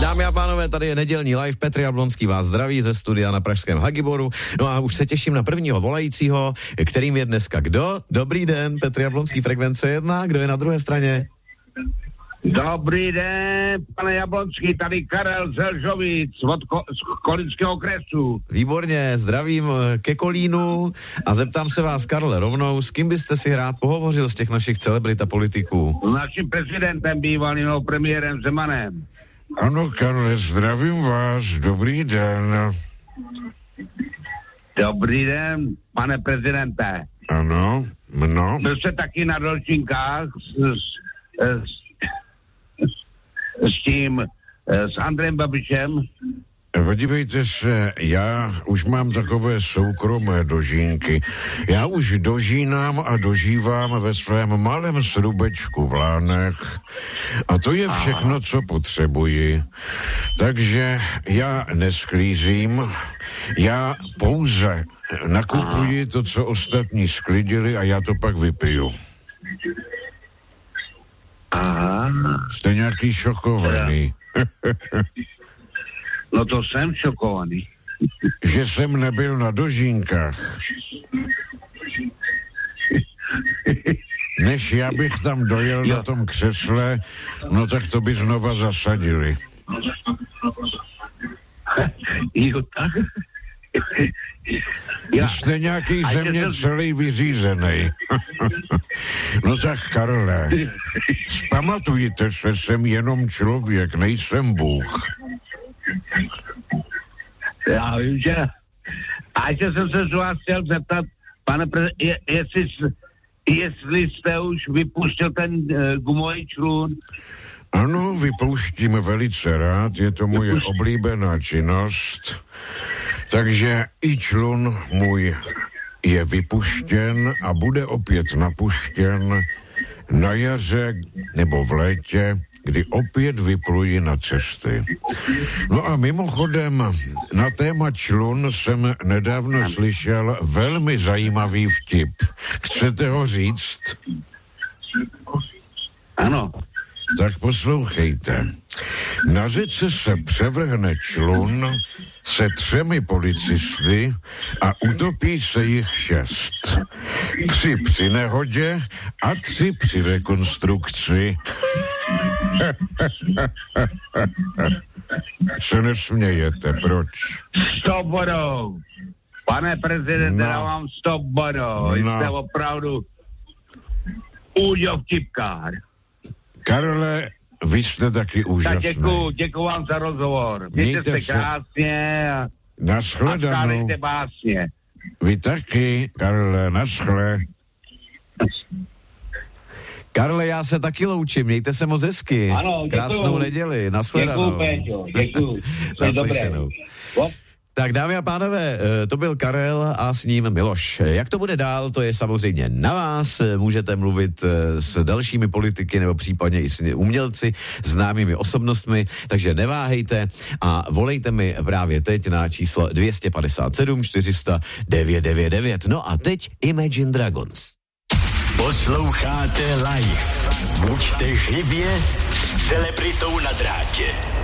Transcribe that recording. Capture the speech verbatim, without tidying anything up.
Dámy a pánové, tady je nedělní live, Petr Jablonský vás zdraví ze studia na pražském Hagiboru. No a už se těším na prvního volajícího, kterým je dneska kdo? Dobrý den, Petr Jablonský, frekvence jedna, kdo je na druhé straně? Dobrý den, pane Jablonský, tady Karel Zelžovic od Ko- z Kolínského okresu. Výborně, zdravím ke Kolínu a zeptám se vás, Karle, rovnou, s kým byste si rád pohovořil z těch našich celebrit a politiků? S naším prezidentem bývalým, no, premiérem Zemanem. Ano, Karle, zdravím vás, dobrý den. Dobrý den, pane prezidente. Ano, no. Byl jste taky na Dolčinkách s, s, s s tím, s Andrejem Babišem? Podívejte se, já už mám takové soukromé dožínky. Já už dožínám a dožívám ve svém malém srubečku v Lánech. A to je všechno, co potřebuji. Takže já nesklízím, já pouze nakupuji to, co ostatní sklidili a já to pak vypiju. Aha. Jste nějaký šokovaný. No to jsem šokovaný. Že jsem nebyl na dožínkách. Než já bych tam dojel jo. na tom křesle, no tak to by znova zasadili. Jo, tak? Vy jste nějaký země jsem... celý vyřízený. No tak, Karle, zpamatujte se, jsem jenom člověk, nejsem Bůh. Já vím, že... A ještě jsem se z vás chtěl zeptat, pane prezident, je, jestli, jestli jste už vypustil ten uh, gumový člun. Ano, vypouštím velice rád, je to moje oblíbená činnost, takže i člun můj je vypuštěn a bude opět napuštěn na jaře nebo v létě, kdy opět vypluji na cesty. No a mimochodem, na téma člun jsem nedávno slyšel velmi zajímavý vtip. Chcete ho říct? Ano. Tak poslouchejte. Na řece se převrhne člun se třemi policisty a utopí se jich šest. Tři při nehodě a tři při rekonstrukci. Se nesmějete, proč? Stop bodou. Pane prezidente, no. dávám stop bodou. No. Jste opravdu úďo vtipkár. Karle, vy jste taky úžasný. Tak děkuju, děkuju vám za rozhovor. Mějte se krásně a, naschledanou. a skálejte básně. Vy taky, Karle, naschle. Karle, já se taky loučím, mějte se moc hezky. Ano, děkuju. Krásnou neděli, nashledanou. Děkuju, Péťo, děkuju. To je dobré. Tak dámy a pánové, to byl Karel a s ním Miloš. Jak to bude dál, to je samozřejmě na vás. Můžete mluvit s dalšími politiky nebo případně i s umělci, známými osobnostmi, takže neváhejte a volejte mi právě teď na číslo dvě stě padesát sedm čtyři sta devět devět devět. No a teď Imagine Dragons. Posloucháte live. Buďte živě s celebritou na drátě.